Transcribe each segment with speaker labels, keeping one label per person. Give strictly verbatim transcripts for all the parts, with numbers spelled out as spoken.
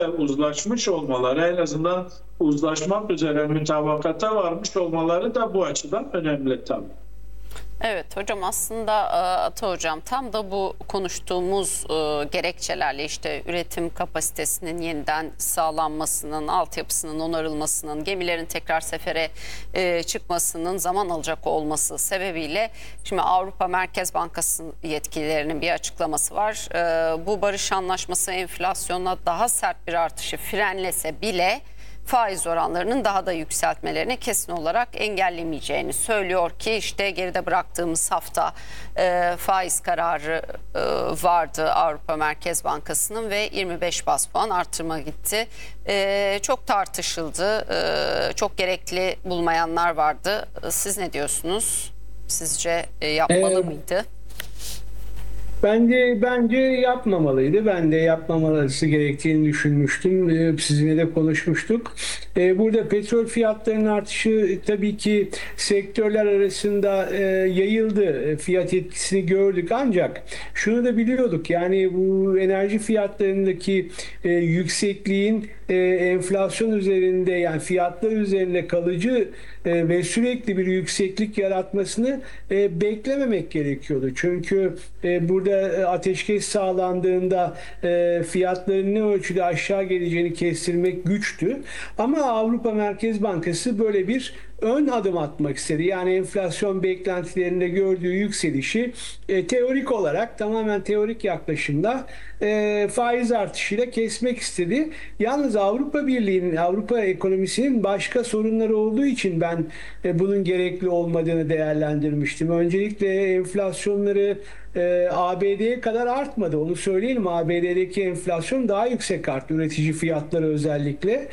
Speaker 1: uzlaşmış olmaları, en azından uzlaşmak üzere mütabakata varmış olmaları da bu açıdan önemli tabii.
Speaker 2: Evet hocam, aslında Ata hocam tam da bu konuştuğumuz e, gerekçelerle işte üretim kapasitesinin yeniden sağlanmasının, altyapısının onarılmasının, gemilerin tekrar sefere e, çıkmasının zaman alacak olması sebebiyle şimdi Avrupa Merkez Bankası yetkililerinin bir açıklaması var. E, bu barış anlaşması enflasyona daha sert bir artışı frenlese bile faiz oranlarının daha da yükseltmelerini kesin olarak engellemeyeceğini söylüyor ki işte geride bıraktığımız hafta e, faiz kararı e, vardı Avrupa Merkez Bankası'nın ve yirmi beş bas puan artırma gitti. E, çok tartışıldı. E, çok gerekli bulmayanlar vardı. Siz ne diyorsunuz? Sizce e, yapmalı
Speaker 3: Ee,
Speaker 2: mıydı?
Speaker 3: Bence bence yapmamalıydı. Ben de yapmaması gerektiğini düşünmüştüm. Ee, Sizinle de konuşmuştuk. Ee, Burada petrol fiyatlarının artışı tabii ki sektörler arasında e, yayıldı. E, Fiyat etkisini gördük. Ancak şunu da biliyorduk. Yani bu enerji fiyatlarındaki e, yüksekliğin e, enflasyon üzerinde, yani fiyatlar üzerinde kalıcı e, ve sürekli bir yükseklik yaratmasını e, beklememek gerekiyordu. Çünkü e, burada e, ateşkes sağlandığında e, fiyatların ne ölçüde aşağı geleceğini kestirmek güçtü. Ama Avrupa Merkez Bankası böyle bir ön adım atmak istedi. Yani enflasyon beklentilerinde gördüğü yükselişi e, teorik olarak, tamamen teorik yaklaşımda e, faiz artışıyla kesmek istedi. Yalnız Avrupa Birliği'nin, Avrupa ekonomisinin başka sorunları olduğu için ben e, bunun gerekli olmadığını değerlendirmiştim. Öncelikle enflasyonları e, A B D'ye kadar artmadı. Onu söyleyelim. A B D'deki enflasyon daha yüksek arttı. Üretici fiyatları özellikle.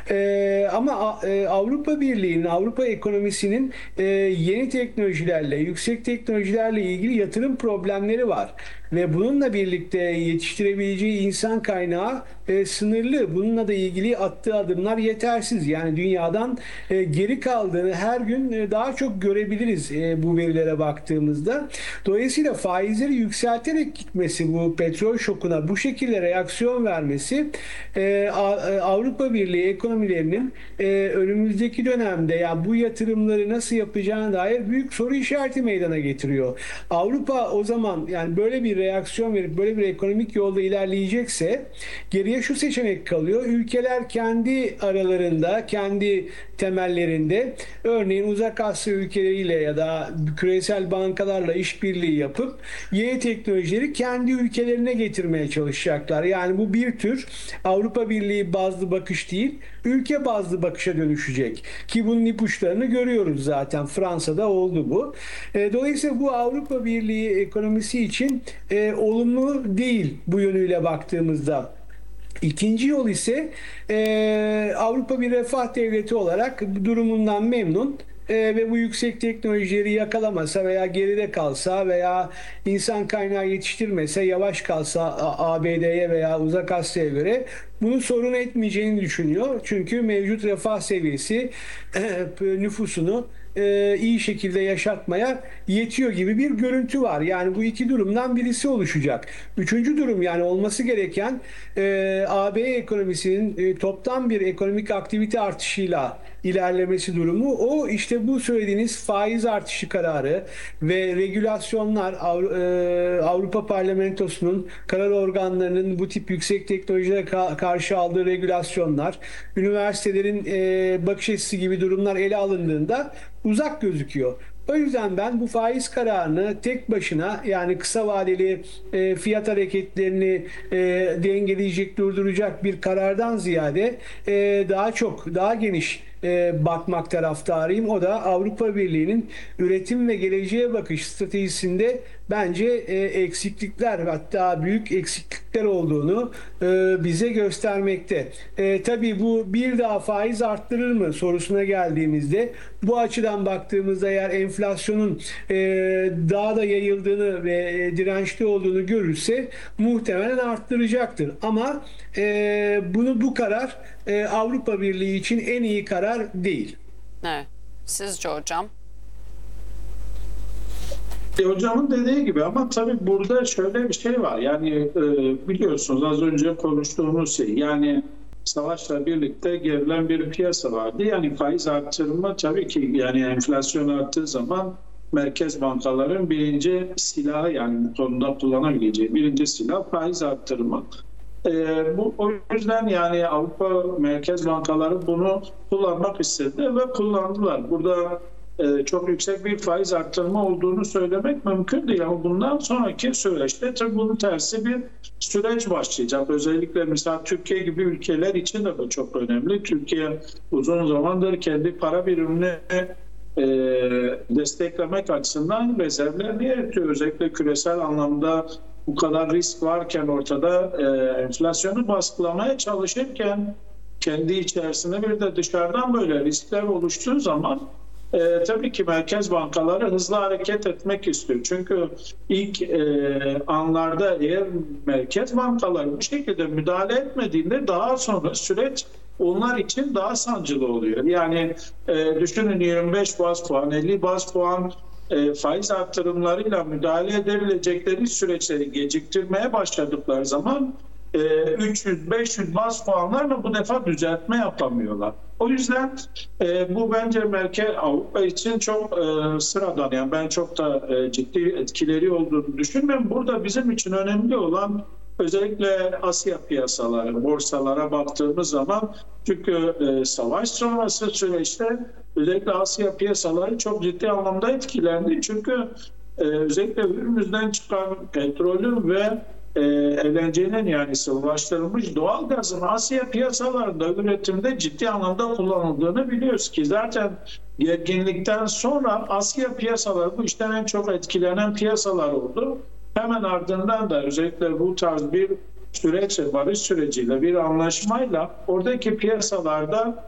Speaker 3: E, ama e, Avrupa Birliği'nin, Avrupa ekonomisinin e, yeni teknolojilerle, yüksek teknolojilerle ilgili yatırım problemleri var. Ve bununla birlikte yetiştirebileceği insan kaynağı e, sınırlı. Bununla da ilgili attığı adımlar yetersiz. Yani dünyadan e, geri kaldığını her gün e, daha çok görebiliriz e, bu verilere baktığımızda. Dolayısıyla faizleri yükselterek gitmesi, bu petrol şokuna bu şekilde reaksiyon vermesi e, Avrupa Birliği ekonomilerinin e, önümüzdeki dönemde yani bu yatırımları nasıl yapacağına dair büyük soru işareti meydana getiriyor. Avrupa o zaman yani böyle bir reaksiyon verip böyle bir ekonomik yolda ilerleyecekse geriye şu seçenek kalıyor. Ülkeler kendi aralarında, kendi temellerinde örneğin Uzak Asya ülkeleriyle ya da küresel bankalarla işbirliği yapıp yeni teknolojileri kendi ülkelerine getirmeye çalışacaklar. Yani bu bir tür Avrupa Birliği bazlı bakış değil, ülke bazlı bakışa dönüşecek. Ki bunun ipuçlarını görüyoruz zaten. Fransa'da oldu bu. Dolayısıyla bu Avrupa Birliği ekonomisi için e, olumlu değil bu yönüyle baktığımızda. İkinci yol ise e, Avrupa bir refah devleti olarak durumundan memnun e, ve bu yüksek teknolojileri yakalamasa veya geride kalsa veya insan kaynağı yetiştirmese, yavaş kalsa A B D'ye veya Uzak Asya'ya göre bunu sorun etmeyeceğini düşünüyor. Çünkü mevcut refah seviyesi e, nüfusunu e, iyi şekilde yaşatmaya yetiyor gibi bir görüntü var. Yani bu iki durumdan birisi oluşacak. Üçüncü durum, yani olması gereken e, A B ekonomisinin e, toptan bir ekonomik aktivite artışıyla ilerlemesi durumu. O işte bu söylediğiniz faiz artışı kararı ve regülasyonlar, Avrupa Parlamentosu'nun karar organlarının bu tip yüksek teknolojilere karşı aldığı regülasyonlar, üniversitelerin bakış açısı gibi durumlar ele alındığında uzak gözüküyor. O yüzden ben bu faiz kararını tek başına, yani kısa vadeli e, fiyat hareketlerini e, dengeleyecek, durduracak bir karardan ziyade e, daha çok, daha geniş e, bakmak taraftarıyım. O da Avrupa Birliği'nin üretim ve geleceğe bakış stratejisinde bence e, eksiklikler, hatta büyük eksiklikler olduğunu e, bize göstermekte. E, tabii bu bir daha faiz arttırır mı sorusuna geldiğimizde, bu açıdan baktığımızda eğer enflasyonun e, daha da yayıldığını ve e, dirençli olduğunu görürse muhtemelen arttıracaktır. Ama e, bunu bu karar e, Avrupa Birliği için en iyi karar değil.
Speaker 2: Evet. Sizce hocam?
Speaker 1: E, hocamın dediği gibi, ama tabii burada şöyle bir şey var. Yani e, biliyorsunuz az önce konuştuğumuz şey. Yani savaşla birlikte gerilen bir piyasa vardı. Yani faiz artırımı tabii ki, yani enflasyon arttığı zaman merkez bankaların birinci silahı, yani bu konuda kullanabileceği birinci silah faiz arttırımı. Ee, bu o yüzden yani Avrupa Merkez Bankaları bunu kullanmak istedi ve kullandılar. Burada e, çok yüksek bir faiz arttırma olduğunu söylemek mümkün değil, ama bundan sonraki süreçte tabii bunun tersi bir süreç başlayacak. Özellikle mesela Türkiye gibi ülkeler için de bu çok önemli. Türkiye uzun zamandır kendi para birimini e, desteklemek açısından rezervlerini yönetiyor. Özellikle küresel anlamda bu kadar risk varken ortada, e, enflasyonu baskılamaya çalışırken kendi içerisinde bir de dışarıdan böyle riskler oluştuğu zaman e, tabii ki merkez bankaları hızlı hareket etmek istiyor. Çünkü ilk e, anlarda eğer merkez bankaları bu şekilde müdahale etmediğinde daha sonra süreç onlar için daha sancılı oluyor. Yani e, düşünün, yirmi beş baz puan, elli baz puan E, faiz artırımlarıyla müdahale edebilecekleri süreçleri geciktirmeye başladıkları zaman e, üç yüz beş yüz baz puanlarla bu defa düzeltme yapamıyorlar. O yüzden e, bu bence merkez Avrupa için çok e, sıradan, yani ben çok da e, ciddi etkileri olduğunu düşünmüyorum. Burada bizim için önemli olan özellikle Asya piyasaları, borsalara baktığımız zaman, çünkü e, savaş sonrası süreçte özellikle Asya piyasaları çok ciddi anlamda etkilendi. Çünkü e, özellikle ülkemizden çıkan petrolün ve e, L N G'nin, yani sıvılaştırılmış doğal gazın Asya piyasalarında üretimde ciddi anlamda kullanıldığını biliyoruz ki zaten gerginlikten sonra Asya piyasaları bu işten en çok etkilenen piyasalar oldu. Hemen ardından da özellikle bu tarz bir süreçle, barış süreciyle, bir anlaşmayla oradaki piyasalarda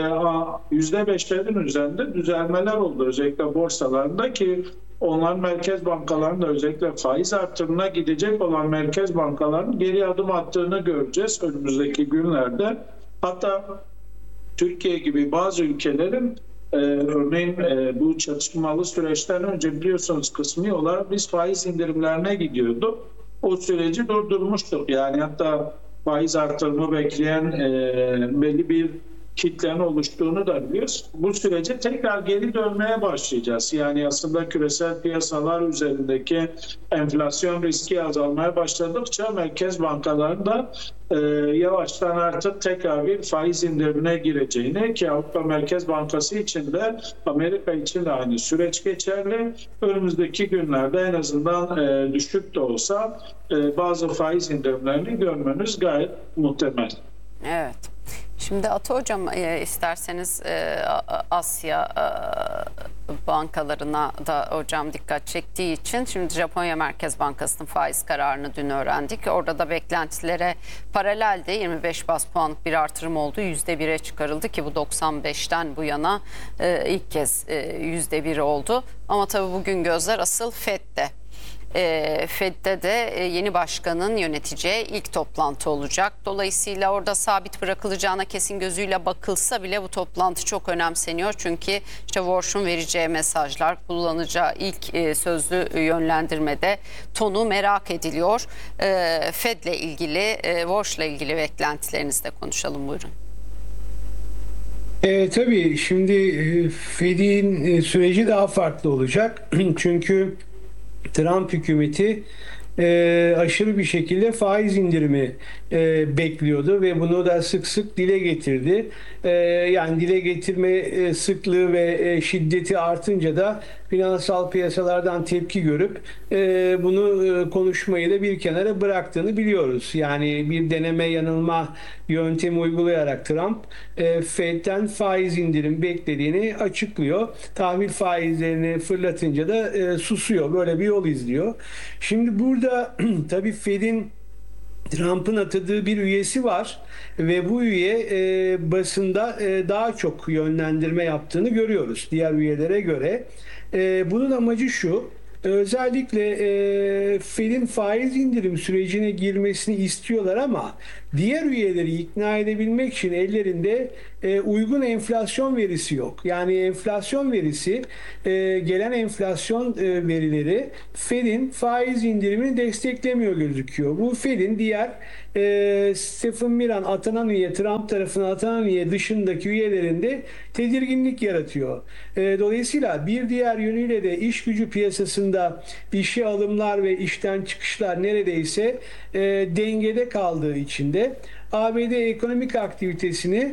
Speaker 1: yüzde beşlerin üzerinde düzelmeler oldu. Özellikle borsalarında, ki onların merkez bankalarının da özellikle faiz artırımına gidecek olan merkez bankalarının geri adım attığını göreceğiz önümüzdeki günlerde. Hatta Türkiye gibi bazı ülkelerin Ee, örneğin e, bu çatışmalı süreçten önce biliyorsunuz kısmi olarak biz faiz indirimlerine gidiyorduk. O süreci durdurmuştuk. Yani hatta faiz artırımı bekleyen e, belli bir kitlenin oluştuğunu da biliyoruz. Bu sürece tekrar geri dönmeye başlayacağız. Yani aslında küresel piyasalar üzerindeki enflasyon riski azalmaya başladıkça merkez bankalarında e, yavaştan artık tekrar bir faiz indirimine gireceğini, ki Avrupa Merkez Bankası için de Amerika için de aynı süreç geçerli. Önümüzdeki günlerde en azından e, düşük de olsa e, bazı faiz indirimlerini görmeniz gayet muhtemel.
Speaker 2: Evet. Şimdi Ata Hocam, e, isterseniz e, Asya e, bankalarına da hocam dikkat çektiği için, şimdi Japonya Merkez Bankası'nın faiz kararını dün öğrendik. Orada da beklentilere paralelde yirmi beş baz puanlık bir artırım oldu. yüzde bire çıkarıldı ki bu doksan beşten bu yana e, ilk kez e, yüzde bir oldu. Ama tabii bugün gözler asıl Fed'de. E, Fed'de de e, yeni başkanın yöneteceği ilk toplantı olacak. Dolayısıyla orada sabit bırakılacağına kesin gözüyle bakılsa bile bu toplantı çok önemseniyor. Çünkü işte Warsh'un vereceği mesajlar, kullanacağı ilk e, sözlü yönlendirmede tonu merak ediliyor. E, Fed'le ilgili, e, Warsh'la ilgili beklentilerinizi de konuşalım, buyurun.
Speaker 3: E, tabii şimdi e, Fed'in e, süreci daha farklı olacak. Çünkü Trump hükümeti e, aşırı bir şekilde faiz indirimi e, bekliyordu ve bunu da sık sık dile getirdi. E, yani dile getirme e, sıklığı ve e, şiddeti artınca da finansal piyasalardan tepki görüp e, bunu e, konuşmayı da bir kenara bıraktığını biliyoruz. Yani bir deneme yanılma yöntemi uygulayarak Trump e, Fed'den faiz indirim beklediğini açıklıyor. Tahvil faizlerini fırlatınca da e, susuyor. Böyle bir yol izliyor. Şimdi burada tabii Fed'in Trump'ın atadığı bir üyesi var ve bu üye e, basında e, daha çok yönlendirme yaptığını görüyoruz diğer üyelere göre. E, bunun amacı şu: özellikle e, Fed'in faiz indirim sürecine girmesini istiyorlar ama diğer üyeleri ikna edebilmek için ellerinde e, uygun enflasyon verisi yok. Yani enflasyon verisi, e, gelen enflasyon e, verileri Fed'in faiz indirimini desteklemiyor gözüküyor. Bu Fed'in diğer e, Stephen Miran atanan üye, Trump tarafından atanan üye dışındaki üyelerinde tedirginlik yaratıyor. E, dolayısıyla bir diğer yönüyle de iş gücü piyasasında işe alımlar ve işten çıkışlar neredeyse e, dengede kaldığı için de A B D ekonomik aktivitesini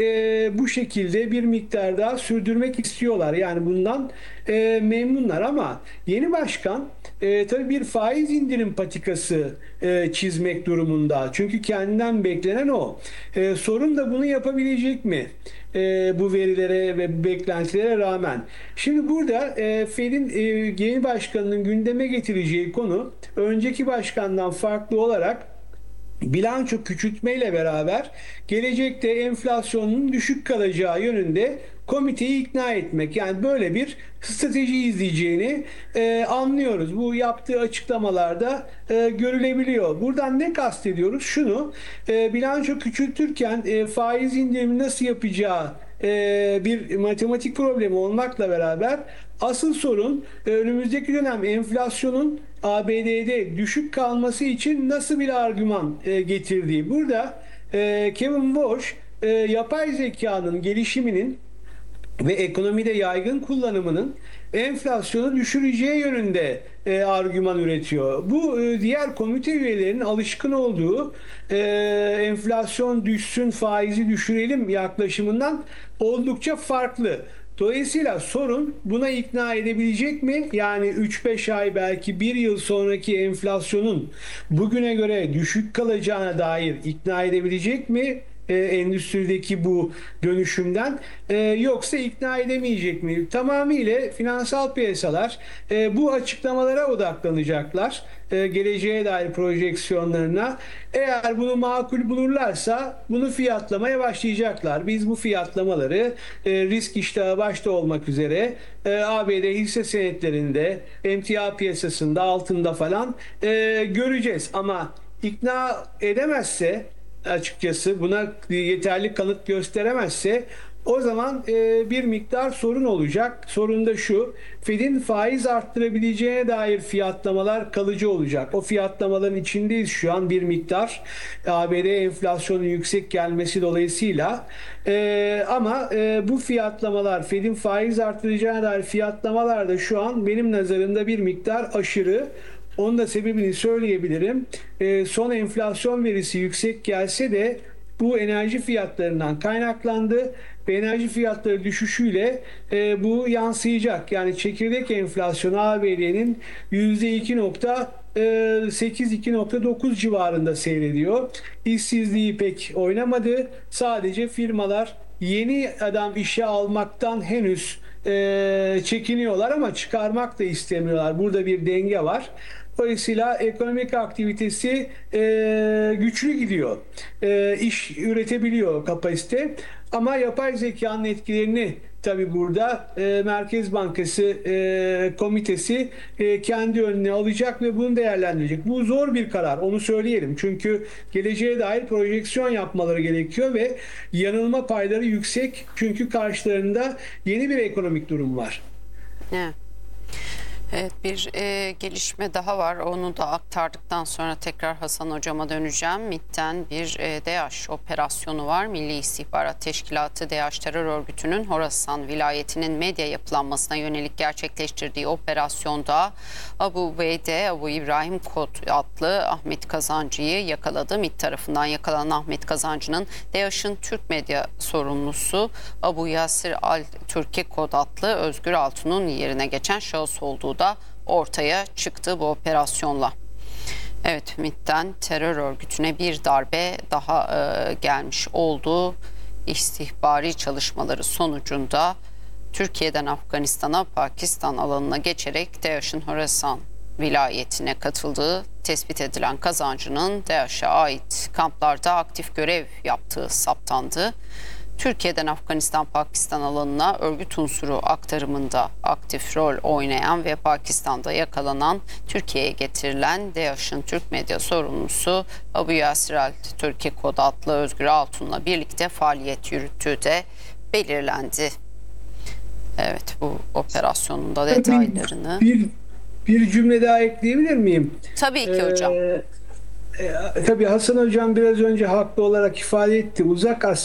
Speaker 3: e, bu şekilde bir miktar daha sürdürmek istiyorlar. Yani bundan e, memnunlar ama yeni başkan e, tabii bir faiz indirim patikası e, çizmek durumunda. Çünkü kendinden beklenen o. E, sorun da bunu yapabilecek mi? E, bu verilere ve beklentilere rağmen. Şimdi burada e, Fed'in e, yeni başkanının gündeme getireceği konu önceki başkandan farklı olarak bilanço küçültmeyle beraber gelecekte enflasyonun düşük kalacağı yönünde komiteyi ikna etmek. Yani böyle bir strateji izleyeceğini e, anlıyoruz. Bu yaptığı açıklamalarda e, görülebiliyor. Buradan ne kastediyoruz? Şunu, e, bilanço küçültürken e, faiz indirimi nasıl yapacağı e, bir matematik problemi olmakla beraber asıl sorun e, önümüzdeki dönem enflasyonun A B D'de düşük kalması için nasıl bir argüman e, getirdiği. Burada e, Kevin Walsh e, yapay zekanın gelişiminin ve ekonomide yaygın kullanımının enflasyonu düşüreceği yönünde e, argüman üretiyor. Bu e, diğer komite üyelerinin alışkın olduğu e, enflasyon düşsün, faizi düşürelim yaklaşımından oldukça farklı. Dolayısıyla sorun buna ikna edebilecek mi? Yani üç beş ay belki bir yıl sonraki enflasyonun bugüne göre düşük kalacağına dair ikna edebilecek mi? E, endüstrideki bu dönüşümden e, yoksa ikna edemeyecek mi? Tamamıyla finansal piyasalar e, bu açıklamalara odaklanacaklar. E, geleceğe dair projeksiyonlarına. Eğer bunu makul bulurlarsa bunu fiyatlamaya başlayacaklar. Biz bu fiyatlamaları e, risk iştahı başta olmak üzere e, A B D hisse senetlerinde, emtia piyasasında, altında falan e, göreceğiz. Ama ikna edemezse, açıkçası buna yeterli kanıt gösteremezse o zaman e, bir miktar sorun olacak. Sorun da şu: Fed'in faiz arttırabileceğine dair fiyatlamalar kalıcı olacak. O fiyatlamaların içindeyiz şu an bir miktar. A B D enflasyonun yüksek gelmesi dolayısıyla. E, ama e, bu fiyatlamalar, Fed'in faiz arttıracağına dair fiyatlamalar da şu an benim nazarımda bir miktar aşırı. Onun da sebebini söyleyebilirim. E, son enflasyon verisi yüksek gelse de bu enerji fiyatlarından kaynaklandı ve enerji fiyatları düşüşüyle e, bu yansıyacak. Yani çekirdek enflasyonu A B D'nin yüzde iki nokta sekiz iki nokta dokuz civarında seyrediyor. İşsizliği pek oynamadı. Sadece firmalar yeni adam işe almaktan henüz e, çekiniyorlar ama çıkarmak da istemiyorlar. Burada bir denge var. Dolayısıyla ekonomik aktivitesi e, güçlü gidiyor. E, iş üretebiliyor kapasite. Ama yapay zekanın etkilerini tabii burada e, Merkez Bankası e, komitesi e, kendi önüne alacak ve bunu değerlendirecek. Bu zor bir karar, onu söyleyelim. Çünkü geleceğe dair projeksiyon yapmaları gerekiyor ve yanılma payları yüksek. Çünkü karşılarında yeni bir ekonomik durum var.
Speaker 2: Evet. Evet, bir e, gelişme daha var. Onu da aktardıktan sonra tekrar Hasan Hocam'a döneceğim. MİT'ten bir e, DEAŞ operasyonu var. Milli İstihbarat Teşkilatı DEAŞ terör örgütünün Horasan vilayetinin medya yapılanmasına yönelik gerçekleştirdiği operasyonda Abu Ubeyde Abu İbrahim Kod adlı Ahmet Kazancı'yı yakaladı. MİT tarafından yakalanan Ahmet Kazancı'nın DEAŞ'ın Türk medya sorumlusu Abu Yasir Al Türkiye Kod adlı Özgür Altun'un yerine geçen şahıs olduğu da ortaya çıktı bu operasyonla. Evet, MİT'ten terör örgütüne bir darbe daha e, gelmiş oldu. İstihbari çalışmaları sonucunda Türkiye'den Afganistan'a, Pakistan alanına geçerek DEAŞ'ın Horasan vilayetine katıldığı tespit edilen Kazancı'nın DEAŞ'a ait kamplarda aktif görev yaptığı saptandı. Türkiye'den Afganistan-Pakistan alanına örgüt unsuru aktarımında aktif rol oynayan ve Pakistan'da yakalanan, Türkiye'ye getirilen DAEŞ'in Türk medya sorumlusu Abu Yasir Al-Türki Kod adlı Özgür Altun'la birlikte faaliyet yürüttüğü de belirlendi. Evet, bu operasyonun da detaylarını.
Speaker 3: Bir, bir cümle daha ekleyebilir miyim?
Speaker 2: Tabii ki hocam.
Speaker 3: Ee, e, tabii Hasan Hocam biraz önce haklı olarak ifade etti. Uzak Asya